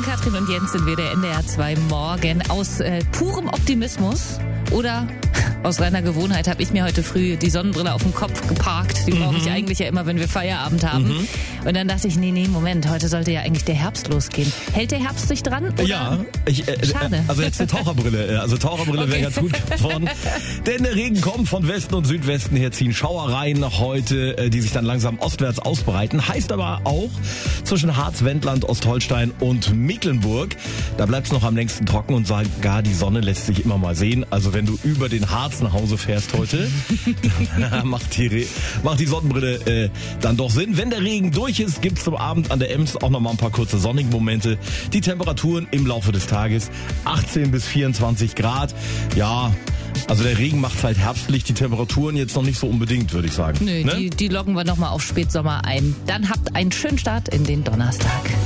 Katrin und Jens sind wir, der NDR 2 Morgen. Aus purem Optimismus oder aus reiner Gewohnheit habe ich mir heute früh die Sonnenbrille auf den Kopf geparkt. Die brauche ich eigentlich ja immer, wenn wir Feierabend haben. Und dann dachte ich, nee, Moment, heute sollte ja eigentlich der Herbst losgehen. Hält der Herbst sich dran? Oder? Ja, Schade. Also jetzt eine Taucherbrille. Also Taucherbrille wäre ganz gut geworden. Denn der Regen kommt von Westen und Südwesten her, ziehen Schauereien heute, die sich dann langsam ostwärts ausbreiten. Heißt aber auch zwischen Harz, Wendland, Ostholstein und Mecklenburg. Da bleibt es noch am längsten trocken und sogar die Sonne lässt sich immer mal sehen. Also wenn du über den Harz nach Hause fährst heute, dann macht die Sonnenbrille dann doch Sinn. Wenn der Regen durch ist, gibt's zum Abend an der Ems auch noch mal ein paar kurze sonnige Momente. Die Temperaturen im Laufe des Tages 18 bis 24 Grad. Ja, also der Regen macht halt herbstlich, die Temperaturen jetzt noch nicht so unbedingt, würde ich sagen. Nö, ne? die loggen wir noch mal auf Spätsommer ein. Dann habt einen schönen Start in den Donnerstag.